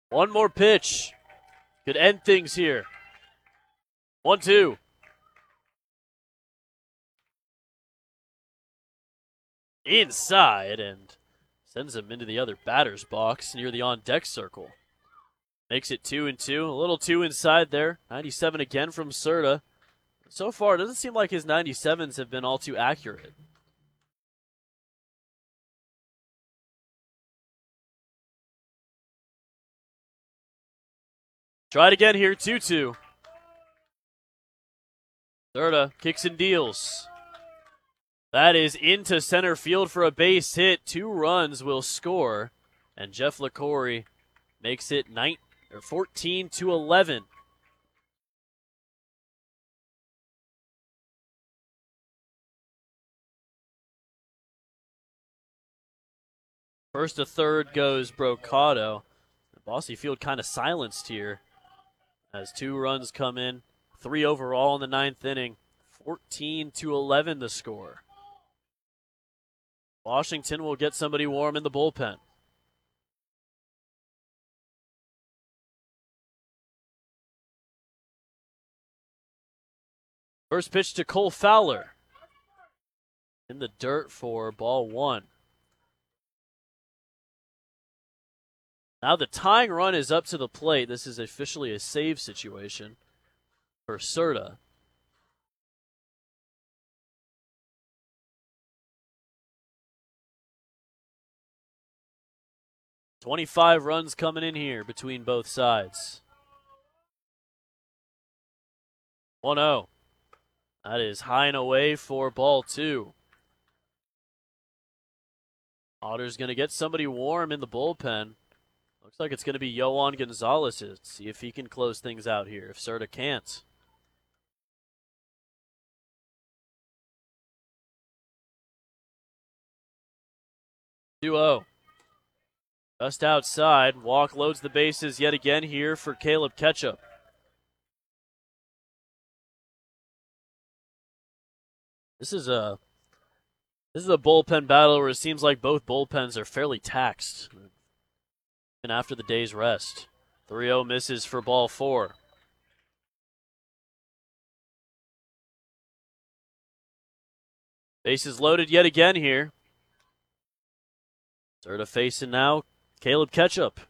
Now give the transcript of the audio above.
One more pitch could end things here. 1-2. Inside and sends him into the other batter's box near the on-deck circle. Makes it 2-2. A little too inside there. 97 again from Serta. So far, it doesn't seem like his 97s have been all too accurate. Try it again here, 2-2. Serta kicks and deals. That is into center field for a base hit. 2 runs will score, and Jeff LaCorey makes it 14-11. First to third goes Brocado. Bossy Field kind of silenced here as 2 runs come in. 3 overall in the 9th inning. 14-11 the score. Washington will get somebody warm in the bullpen. First pitch to Cole Fowler. In the dirt for ball 1. Now the tying run is up to the plate. This is officially a save situation for Serta. $25 runs coming in here between both sides. 1-0. That is high and away for ball 2. Otter's going to get somebody warm in the bullpen. Looks like it's going to be Yohan Gonzalez. See if he can close things out here, if Serta can't. Just outside. Walk loads the bases yet again here for Caleb Ketchup. This is a bullpen battle where it seems like both bullpens are fairly taxed. And after the day's rest. 3-0 misses for ball 4. Bases loaded yet again here. Serta facing now Caleb Ketchup.